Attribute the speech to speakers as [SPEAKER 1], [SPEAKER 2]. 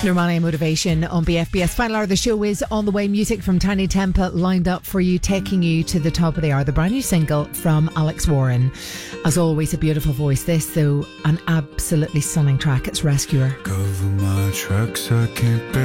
[SPEAKER 1] Normani Motivation on BFBS. Final hour of the show is on the way. Music from Tiny Tempa lined up for you, taking you to the top of the hour. The brand new single from Alex Warren. As always, a beautiful voice. This, though, an absolutely stunning track. It's Rescuer.
[SPEAKER 2] Cover my tracks, I can't